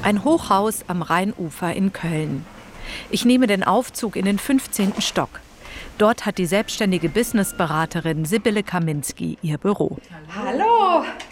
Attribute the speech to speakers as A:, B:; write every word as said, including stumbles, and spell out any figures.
A: Ein Hochhaus am Rheinufer in Köln. Ich nehme den Aufzug in den fünfzehnten Stock. Dort hat die selbstständige Businessberaterin Sibylle Kaminski ihr Büro.
B: Hallo!